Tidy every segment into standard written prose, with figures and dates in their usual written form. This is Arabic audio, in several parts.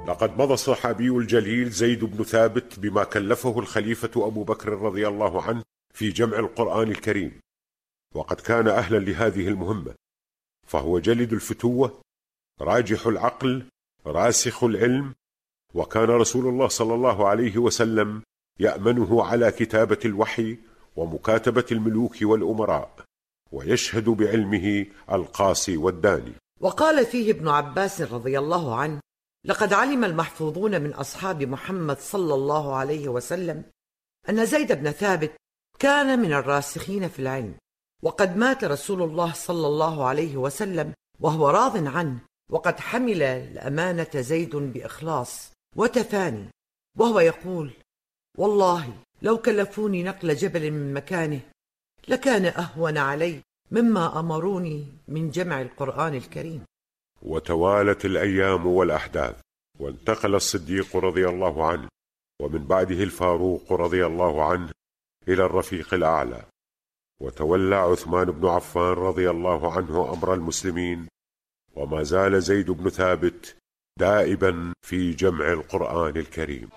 لقد مضى الصحابي الجليل زيد بن ثابت بما كلفه الخليفة أبو بكر رضي الله عنه في جمع القرآن الكريم، وقد كان أهلا لهذه المهمة، فهو جلد الفتوة، راجح العقل، راسخ العلم، وكان رسول الله صلى الله عليه وسلم يأمنه على كتابة الوحي ومكاتبة الملوك والأمراء، ويشهد بعلمه القاصي والداني. وقال فيه ابن عباس رضي الله عنه: لقد علم المحفوظون من أصحاب محمد صلى الله عليه وسلم أن زيد بن ثابت كان من الراسخين في العلم، وقد مات رسول الله صلى الله عليه وسلم وهو راض عنه، وقد حمل الأمانة زيد بإخلاص وتفاني، وهو يقول: والله لو كلفوني نقل جبل من مكانه لكان أهون علي مما أمروني من جمع القرآن الكريم. وتوالت الأيام والأحداث، وانتقل الصديق رضي الله عنه ومن بعده الفاروق رضي الله عنه إلى الرفيق الأعلى، وتولى عثمان بن عفان رضي الله عنه أمر المسلمين، وما زال زيد بن ثابت دائبا في جمع القرآن الكريم.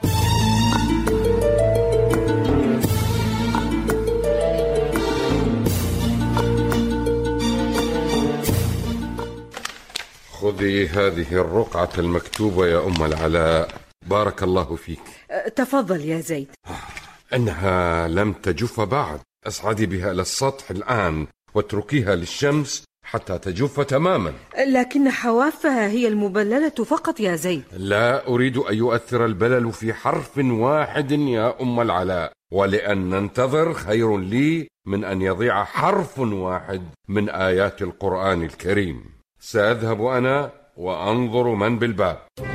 خذي هذه الرقعة المكتوبة يا أم العلاء، بارك الله فيك. تفضل يا زيد. إنها لم تجف بعد، أصعدي بها إلى السطح الآن واتركيها للشمس حتى تجف تماما. لكن حوافها هي المبللة فقط يا زيد. لا أريد أن يؤثر البلل في حرف واحد يا أم العلاء، ولأن ننتظر خير لي من أن يضيع حرف واحد من آيات القرآن الكريم. سأذهب أنا وأنظر من بالباب.